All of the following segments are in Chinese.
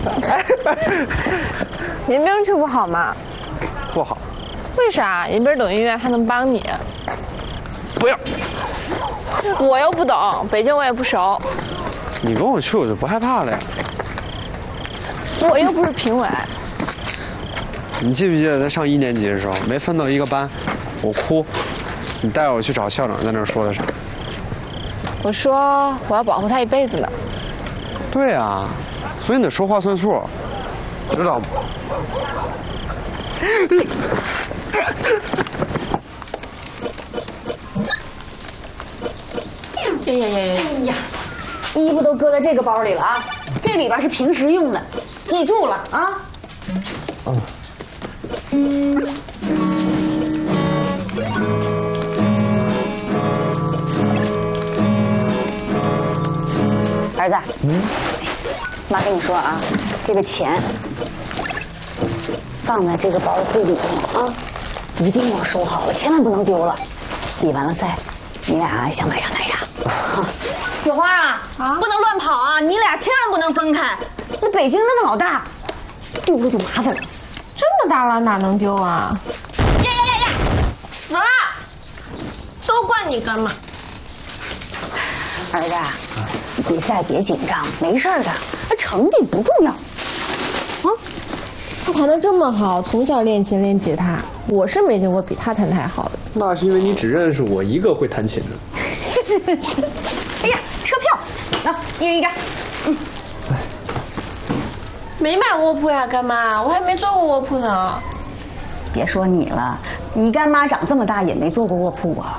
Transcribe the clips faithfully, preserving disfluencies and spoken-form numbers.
严冰吃不好吗？ 不好。 为啥？严冰懂音乐，他能帮你。 不要。 我又不懂，北京我也不熟。 你跟我去，我就不害怕了呀。 我又不是评委。 你记不记得在上一年级的时候，没分到一个班，我哭，你带我去找校长，在那儿说的啥？ 我说我要保护他一辈子呢。 对啊，所以你得说话算数，知道吗？ 呀呀呀呀！哎呀，衣服都搁在这个包里了啊，这里边是平时用的，记住了啊。嗯。儿子，嗯，妈跟你说啊，这个钱放在这个包最里头啊，一定要收好了，千万不能丢了。比完了赛，你俩想买啥买啥。雪花啊，啊，不能乱跑啊！你俩千万不能分开。那北京那么老大，丢了就麻烦了。 这么大了哪能丢啊？ 呀呀呀呀！死了！都怪你干妈。 儿子，比赛别紧张，没事的，成绩不重要。啊， 他弹得这么好，从小练琴练吉他，我是没见过比他弹得还好的。 那是因为你只认识我一个会弹琴的。 哎呀，车票，啊，一人一张。嗯。 没买卧铺呀，干妈，我还没坐过卧铺呢。 别说你了，你干妈长这么大也没坐过卧铺啊。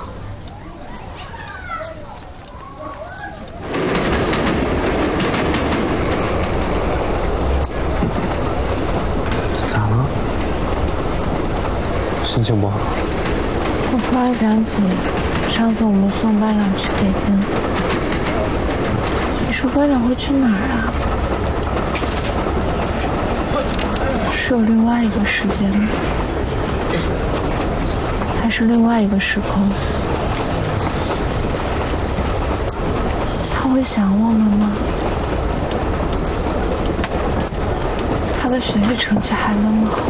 咋了？心情不好？ 我突然想起上次我们送班长去北京，你说班长会去哪儿啊？是有另外一个世界吗？还是另外一个时空？他会想我们吗？他的学习成绩还那么好，